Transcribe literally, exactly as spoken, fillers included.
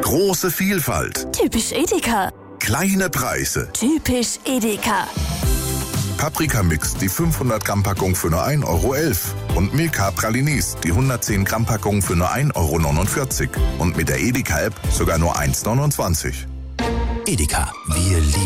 Große Vielfalt. Typisch Edeka. Kleine Preise. Typisch Edeka. Paprikamix, die fünfhundert Gramm Packung für nur ein Euro elf. Und Milka Pralines, die hundertzehn Gramm Packung für nur ein Euro neunundvierzig. Und mit der Edeka-App sogar nur eins Euro neunundzwanzig. Edeka, wir lieben